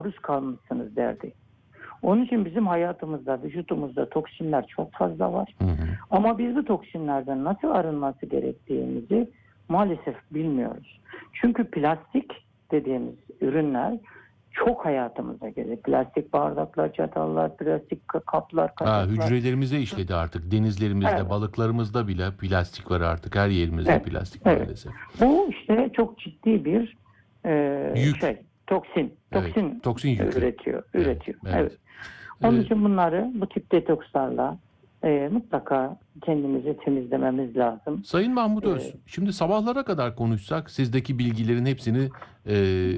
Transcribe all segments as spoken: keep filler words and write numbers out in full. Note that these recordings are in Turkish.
maruz kalmışsınız derdi. Onun için bizim hayatımızda, vücutumuzda toksinler çok fazla var. Hı hı. Ama biz bu toksinlerden nasıl arınması gerektiğimizi maalesef bilmiyoruz. Çünkü plastik dediğimiz ürünler çok hayatımıza gelir. Plastik bardaklar, çatallar, plastik kaplar, Ha, kaşıklar. hücrelerimize işledi artık. Denizlerimizde, Evet. balıklarımızda bile plastik var artık. Her yerimizde Evet, plastik evet. maalesef. Bu işte çok ciddi bir e, Yük. şey, toksin, Evet, toksin, toksin yükü. üretiyor, Evet, üretiyor. evet. Evet. Onun Ee, için bunları bu tip detokslarla e, mutlaka kendimizi temizlememiz lazım. Sayın Mahmut Öz, E, şimdi sabahlara kadar konuşsak sizdeki bilgilerin hepsini e,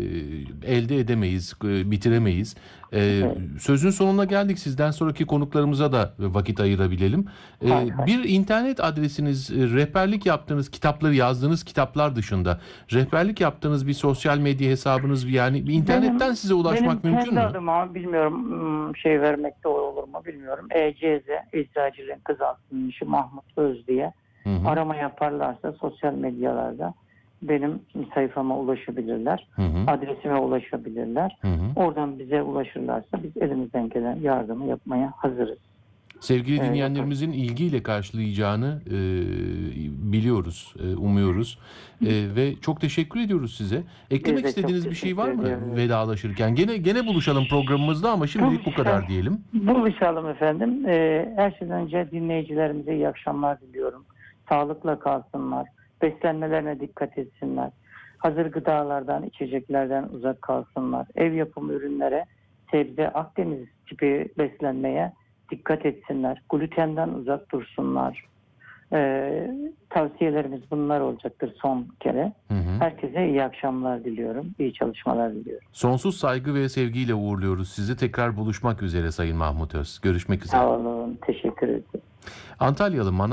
elde edemeyiz, e, bitiremeyiz. E, evet. Sözün sonuna geldik. Sizden sonraki konuklarımıza da vakit ayırabilelim. E, Hay hay. bir internet adresiniz, e, rehberlik yaptığınız kitapları, yazdığınız kitaplar dışında rehberlik yaptığınız bir sosyal medya hesabınız, yani bir internetten Benim, size ulaşmak benim mümkün kendi mü? adıma bilmiyorum hmm, şey vermekte olur mu bilmiyorum. E C Z, Eczacılığın Kızıltının işi Mahmut Öz diye Hı hı. arama yaparlarsa sosyal medyalarda benim sayfama ulaşabilirler. Hı hı. Adresime ulaşabilirler. Hı hı. Oradan bize ulaşırlarsa biz elimizden gelen yardımı yapmaya hazırız. Sevgili Ee, dinleyenlerimizin ilgiyle karşılayacağını e, biliyoruz, e, umuyoruz. E, ve çok teşekkür ediyoruz size. Eklemek Biz de çok istediğiniz bir şey teşekkür var mı ediyoruz. vedalaşırken? Gene gene buluşalım programımızda ama şimdilik bu kadar diyelim. Buluşalım efendim. Ee, her şeyden önce dinleyicilerimize iyi akşamlar diliyorum. Sağlıkla kalsınlar. Beslenmelerine dikkat etsinler. Hazır gıdalardan, içeceklerden uzak kalsınlar. Ev yapımı ürünlere, sebze, Akdeniz tipi beslenmeye dikkat etsinler. Glutenden uzak dursunlar. Ee, tavsiyelerimiz bunlar olacaktır son kere. Hı hı. Herkese iyi akşamlar diliyorum. İyi çalışmalar diliyorum. Sonsuz saygı ve sevgiyle uğurluyoruz sizi. Tekrar buluşmak üzere Sayın Mahmut Öz. Görüşmek üzere. Sağ olun. Teşekkür ederim. Antalyalı Manav